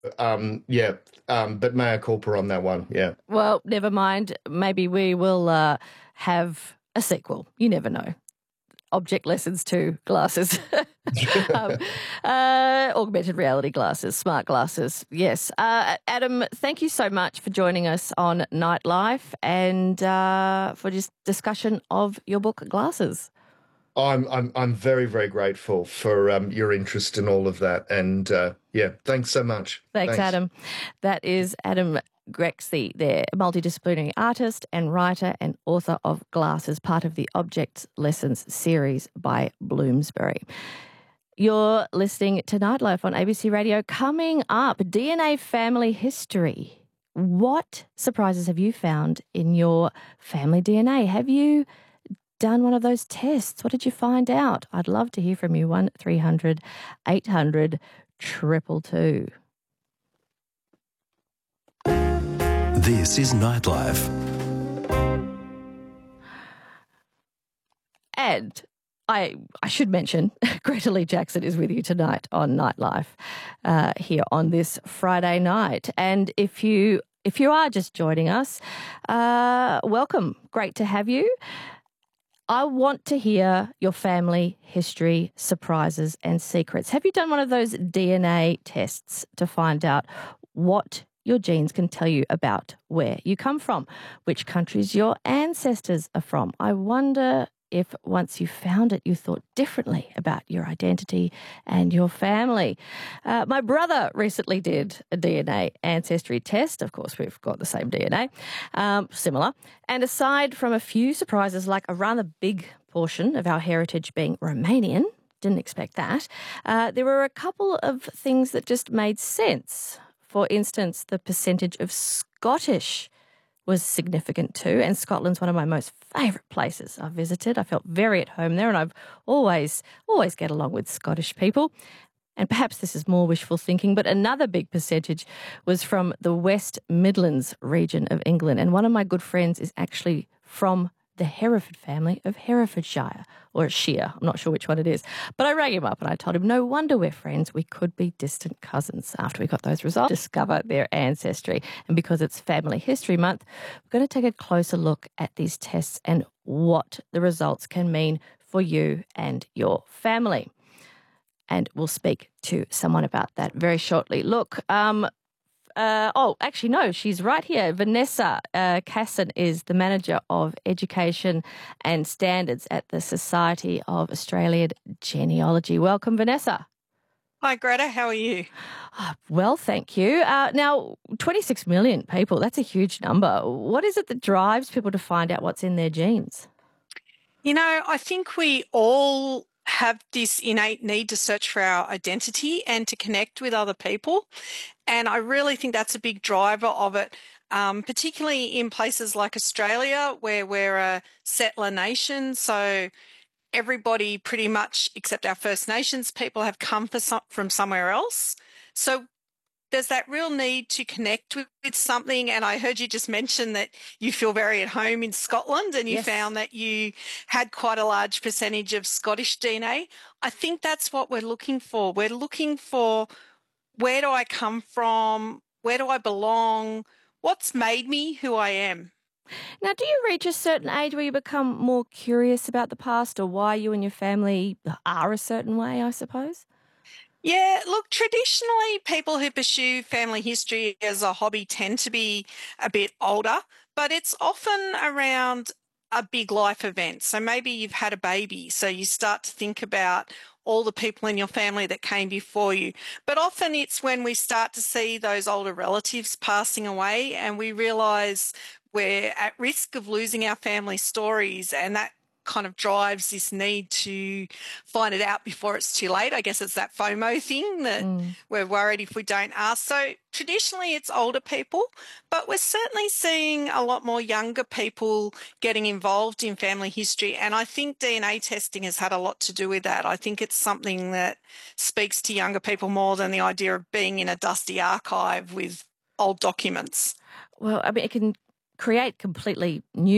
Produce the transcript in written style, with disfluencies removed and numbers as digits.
Yeah, but mea culpa on that one. Yeah. Well, never mind. Maybe we will have a sequel. You never know. Object lessons to glasses. um, Augmented reality glasses, smart glasses. Yes. Adam, thank you so much for joining us on Nightlife and for this discussion of your book, Glasses. I'm very, very grateful for your interest in all of that. And yeah, thanks so much. Thanks, Thanks. Adam. That is Adam Grexy there, a multidisciplinary artist and writer and author of Glasses, part of the Objects Lessons series by Bloomsbury. You're listening to Nightlife on ABC Radio. Coming up, DNA family history. What surprises have you found in your family DNA? Have you done one of those tests? What did you find out? I'd love to hear from you. 1300 800 222. This is Nightlife. And I should mention, Greta Lee Jackson is with you tonight on Nightlife here on this Friday night. And if you are just joining us, welcome. Great to have you. I want to hear your family history, surprises and secrets. Have you done one of those DNA tests to find out what your genes can tell you about where you come from, which countries your ancestors are from? I wonder if once you found it, you thought differently about your identity and your family. My brother recently did a DNA ancestry test. Of course, we've got the same DNA, similar. And aside from a few surprises, like a rather big portion of our heritage being Romanian, didn't expect that, there were a couple of things that just made sense. For instance, the percentage of Scottish was significant too, and Scotland's one of my most favourite places I've visited. I felt very at home there, and I've always get along with Scottish people. And perhaps this is more wishful thinking, but another big percentage was from the West Midlands region of England, and one of my good friends is actually from the Hereford family of Herefordshire, or Shire. I'm not sure which one it is. But I rang him up and I told him, no wonder we're friends. We could be distant cousins. After we got those results, discover their ancestry. And because it's Family History Month, we're going to take a closer look at these tests and what the results can mean for you and your family. And we'll speak to someone about that very shortly. Look, actually, no, she's right here. Vanessa Casson is the Manager of Education and Standards at the Society of Australian Genealogy. Welcome, Vanessa. Hi, Greta. How are you? Well, thank you. Now, 26 million people, that's a huge number. What is it that drives people to find out what's in their genes? You know, I think we all have this innate need to search for our identity and to connect with other people. And I really think that's a big driver of it, particularly in places like Australia, where we're a settler nation. So everybody pretty much, except our First Nations people, have come from somewhere else. So there's that real need to connect with something. And I heard you just mention that you feel very at home in Scotland, and you Yes. found that you had quite a large percentage of Scottish DNA. I think that's what we're looking for. We're looking for, where do I come from? Where do I belong? What's made me who I am? Now, do you reach a certain age where you become more curious about the past or why you and your family are a certain way, I suppose? Yeah, look, traditionally people who pursue family history as a hobby tend to be a bit older, but it's often around a big life event. So maybe you've had a baby, so you start to think about all the people in your family that came before you. But often it's when we start to see those older relatives passing away and we realize we're at risk of losing our family stories, and that kind of drives this need to find it out before it's too late. I guess it's that FOMO thing that we're worried if we don't ask. So traditionally it's older people, but we're certainly seeing a lot more younger people getting involved in family history. And I think DNA testing has had a lot to do with that. I think it's something that speaks to younger people more than the idea of being in a dusty archive with old documents. Well, I mean, it can create completely new